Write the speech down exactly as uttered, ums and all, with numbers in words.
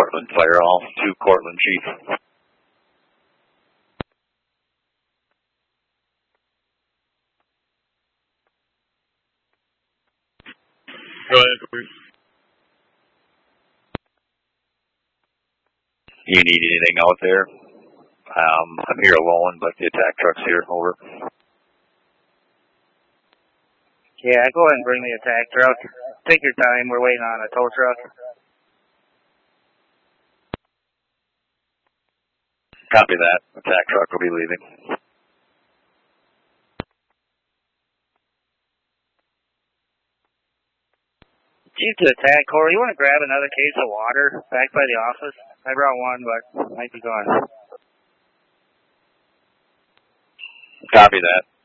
Cortland Fire Hall, two Cortland Chief. Go ahead, Corey. You need anything out there? Um, I'm here alone, but the attack truck's here. Over. Yeah, go ahead and bring the attack truck. Take your time. We're waiting on a tow truck. Copy that. Attack truck will be leaving. Chief to attack, Corey, you want to grab another case of water back by the office? I brought one, but might be gone. Copy that.